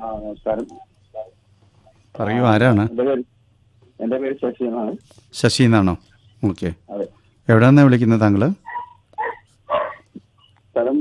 നമസ്കാരം. പറയൂ, ആരാണ്? എൻ്റെ പേര് ശശി എന്നാണ്. ശശി എന്നാണോ? ഓക്കെ. അതെ. എവിടെ നിന്നാണ് വിളിക്കുന്നത് താങ്കൾ? സ്ഥലം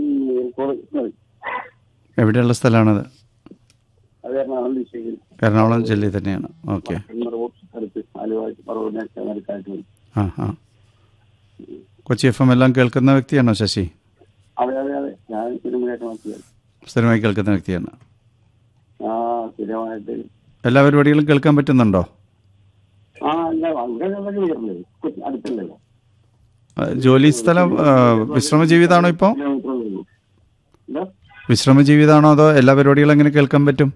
എവിടെയുള്ള സ്ഥലമാണത്? അത് എറണാകുളം ഡിസ്ട്രിക്റ്റിൽ. എറണാകുളം ജില്ലയിൽ തന്നെയാണ്. ഓക്കെ. അടുത്ത് ആലുവായിട്ട്. ആ ആ കൊച്ചി FM എല്ലാം കേൾക്കുന്ന വ്യക്തിയാണോ ശശി? അതെ അതെ അതെ, ഞാൻ സ്ഥിരമായിട്ട് നോക്കിയത്. സ്ഥിരമായി കേൾക്കുന്ന വ്യക്തിയാണ്. സ്ഥിരമായിട്ട് എല്ലാ പരിപാടികളും കേൾക്കാൻ പറ്റുന്നുണ്ടോ? അടുത്തല്ലല്ലോ. ജോലി സ്ഥലം വിശ്രമ ജീവിതമാണോ ഇപ്പോൾ? വിശ്രമ ജീവിതമാണോ അതോ എല്ലാ പരിപാടികളും എങ്ങനെ കേൾക്കാൻ പറ്റും?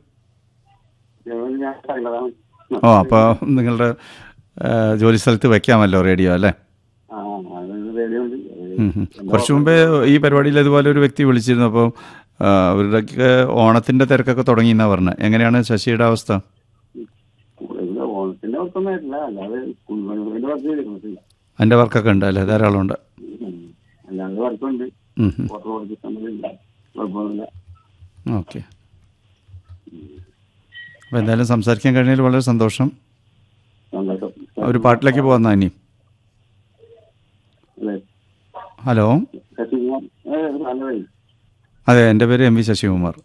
ഓ, അപ്പോൾ നിങ്ങളുടെ ജോലി സ്ഥലത്ത് വെക്കാമല്ലോ റേഡിയോ അല്ലേ? കുറച്ചു മുമ്പേ ഈ പരിപാടിയിൽ ഇതുപോലെ ഒരു വ്യക്തി വിളിച്ചിരുന്നു. അപ്പോൾ അവരുടെയൊക്കെ ഓണത്തിൻ്റെ തിരക്കൊക്കെ തുടങ്ങിയെന്നാണ് പറഞ്ഞത്. എങ്ങനെയാണ് ശശിയുടെ അവസ്ഥ? അതിൻ്റെ വർക്കൊക്കെ ഉണ്ട് അല്ലേ? ധാരാളം ഉണ്ട്. ഓക്കെ. അപ്പോൾ എന്തായാലും സംസാരിക്കാൻ കഴിഞ്ഞതിൽ വളരെ സന്തോഷം. ഒരു പാട്ടിലേക്ക് പോകുന്ന ഇനി. ഹലോ, അതെ, എൻ്റെ പേര് MV ശശികുമാർ.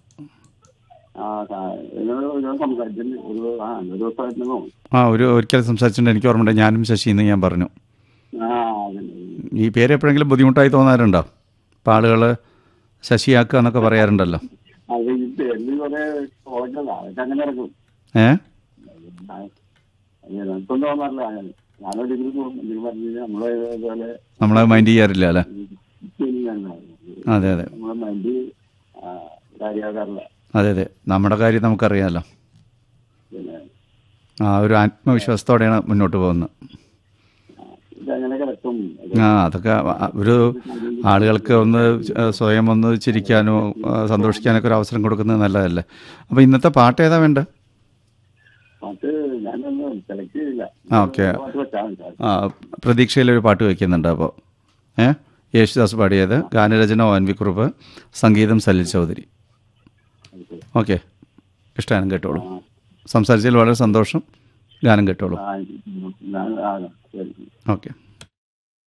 ഒരിക്കൽ സംസാരിച്ചിട്ടുണ്ട്, എനിക്ക് ഓർമ്മയുണ്ട്. ഞാനും ശശി എന്ന് ഞാൻ പറഞ്ഞു. ഈ പേര് എപ്പോഴെങ്കിലും ബുദ്ധിമുട്ടായി തോന്നാറുണ്ടോ? ഇപ്പം ആളുകൾ ശശിയാക്കുക എന്നൊക്കെ പറയാറുണ്ടല്ലോ. ഏ നമ്മളെ മൈൻഡ് ചെയ്യാറില്ല അല്ലേ? അതെ അതെ അതെ അതെ, നമ്മുടെ കാര്യം നമുക്കറിയാമല്ലോ. ഒരു ആത്മവിശ്വാസത്തോടെയാണ് മുന്നോട്ട് പോകുന്നത്. അതൊക്കെ ഒരു ആളുകൾക്ക് ഒന്ന് സ്വയം ഒന്ന് ചിരിക്കാനോ സന്തോഷിക്കാനൊക്കെ ഒരു അവസരം കൊടുക്കുന്നത് നല്ലതല്ലേ. അപ്പോൾ ഇന്നത്തെ പാട്ട് ഏതാ വേണ്ടത്? ഓക്കെ. പ്രതീക്ഷയിലൊരു പാട്ട് വയ്ക്കുന്നുണ്ട്. അപ്പോൾ യേശുദാസ് പാടിയത്, ഗാനരചന ONV കുറുപ്പ്, സംഗീതം സലിൽ ചൗധരി. ഓക്കെ, ഇഷ്ടമാണ്, കേട്ടോളൂ. സംസാരിച്ചതിൽ വളരെ സന്തോഷം. ഗാനം കേട്ടോളൂ. ഓക്കെ.